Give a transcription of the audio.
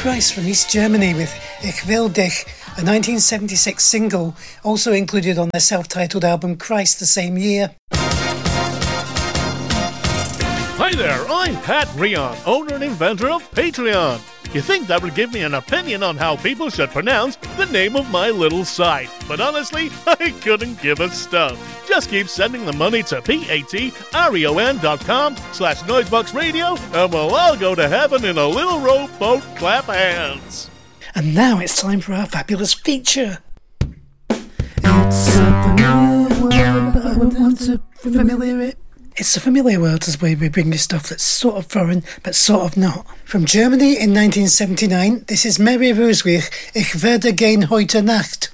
Christ from East Germany with Ich will dich, a 1976 single, also included on their self-titled album Christ the same year. Hi there, I'm Pat Rion, owner and inventor of Patreon. You think that would give me an opinion on how people should pronounce the name of my little site, but honestly, I couldn't give a stuff. Just keep sending the money to patreon.com/Noisebox Radio, and we'll all go to heaven in a little rowboat clap hands. And now it's time for our fabulous feature. It's a familiar word, but I would want to familiar it. It's a familiar world as we bring you stuff that's sort of foreign, but sort of not. From Germany in 1979, this is Mary Rosewich, Ich werde gehen heute Nacht.